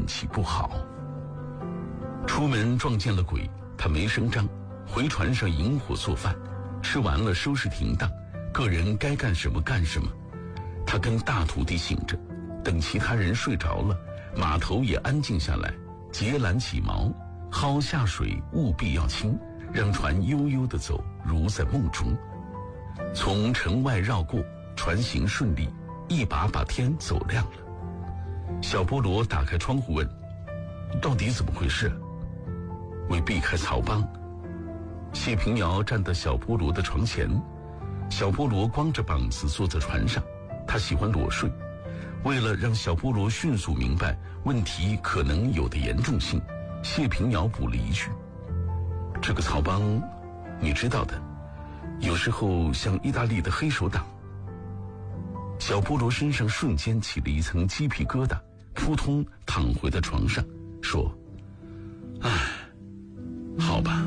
气不好。出门撞见了鬼，他没声张，回船上引火做饭，吃完了收拾停当，个人该干什么干什么。他跟大徒弟醒着，等其他人睡着了，码头也安静下来，结缆起锚，蒿下水务必要轻，让船悠悠地走，如在梦中。从城外绕过，船行顺利，一把把天走亮了。小菠萝打开窗户问：到底怎么回事？为避开曹帮，谢平遥站在小菠萝的床前，小菠萝光着膀子坐在船上，他喜欢裸睡。为了让小菠萝迅速明白问题可能有的严重性，谢平遥补了一句：这个曹帮你知道的，有时候像意大利的黑手党。小菠萝身上瞬间起了一层鸡皮疙瘩，扑通躺回在床上，说：唉，好吧。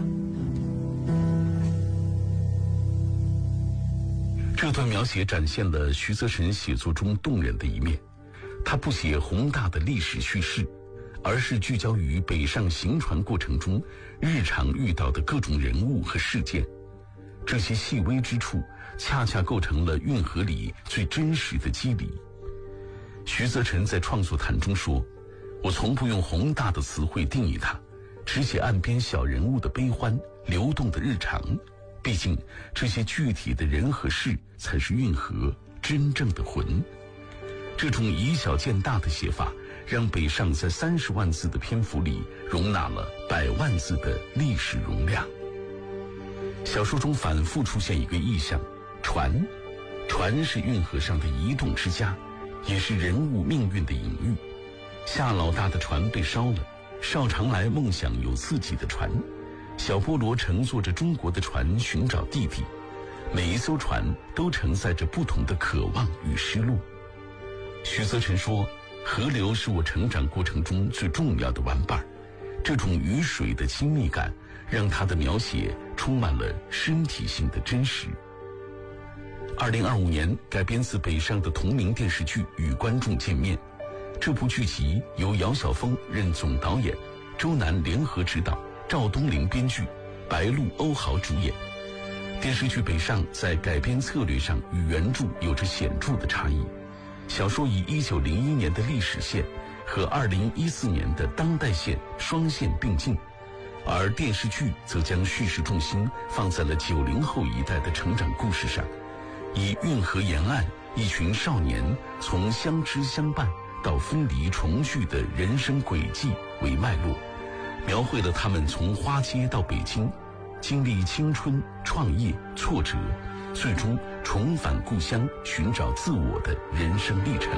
这段描写展现了徐则臣写作中动人的一面。他不写宏大的历史叙事，而是聚焦于北上行船过程中日常遇到的各种人物和事件。这些细微之处恰恰构成了运河里最真实的机理。徐则臣在创作谈中说：我从不用宏大的词汇定义它，只写岸边小人物的悲欢，流动的日常。毕竟这些具体的人和事才是运河真正的魂。这种以小见大的写法，让北上在30万字的篇幅里容纳了100万字的历史容量。小说中反复出现一个意象，船。船是运河上的移动之家，也是人物命运的隐喻。夏老大的船被烧了，邵长来梦想有自己的船，小菠萝乘坐着中国的船寻找弟弟。每一艘船都承载着不同的渴望与失落。徐则臣说：河流是我成长过程中最重要的玩伴，这种与水的亲密感让他的描写充满了身体性的真实。2025年改编自北上的同名电视剧《与观众见面》，这部剧集由姚晓峰任总导演，周南联合执导，赵东林编剧，白鹿、欧豪主演。电视剧《北上》在改编策略上与原著有着显著的差异。小说以1901年的历史线和2014年的当代线双线并进，而电视剧则将叙事重心放在了90后一代的成长故事上，以运河沿岸一群少年从相知相伴到分离重聚的人生轨迹为脉络，描绘了他们从花街到北京，经历青春、创业、挫折，最终重返故乡寻找自我的人生历程。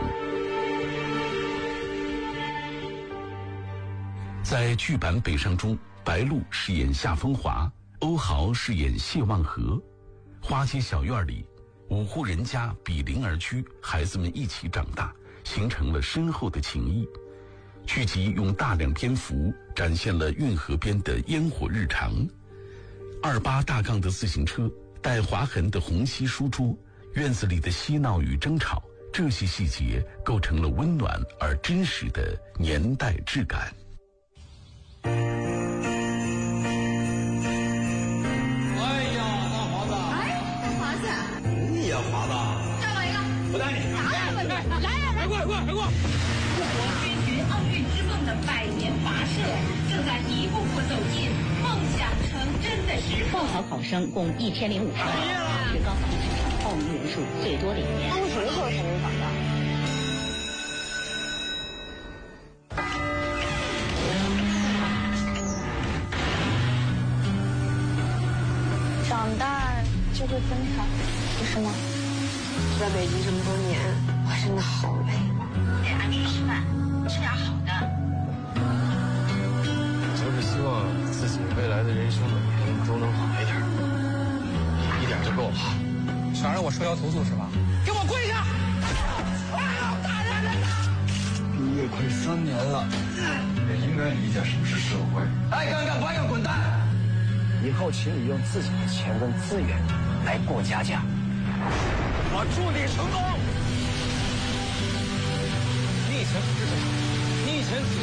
在剧版《北上》中，白鹿饰演夏风华，欧豪饰演谢望和。花街小院里，5户人家比邻而居，孩子们一起长大，形成了深厚的情谊。剧集用大量篇幅展现了运河边的烟火日常，28大杠的自行车，带划痕的红漆书桌，院子里的嬉闹与争吵，这些细节构成了温暖而真实的年代质感。 哎呀，大华子！ 哎，华子， 你呀，华子， 再来一个！ 不带你！ 来过！ 我国追寻奥运之梦的100年跋涉，正在一步步走进梦想成真的时刻。 报考考生共1050人，是高考历史上报名人数最多的一年。 当时做什么考的？长大就会分开，不是吗？在北京这么多年，我真的好累。 得按时吃饭，吃点好的。 就是希望自己未来的人生每年都能好一点，一点就够了。 想让我受邀投诉是吧？给我跪下！ 打人了！ 毕业快3年了，也应该理解什么是社会。 爱干干，不爱干滚蛋！ 以后请你用自己的钱跟资源来过家家。 我祝你成功！ 你以前可是这样。